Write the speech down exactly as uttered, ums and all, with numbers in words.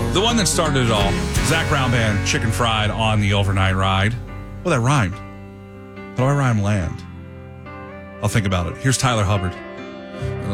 The one that started it all. Zach Brown Band, Chicken Fried on the overnight ride. Well, that rhymed. How do I rhyme land? I'll think about it. Here's Tyler Hubbard.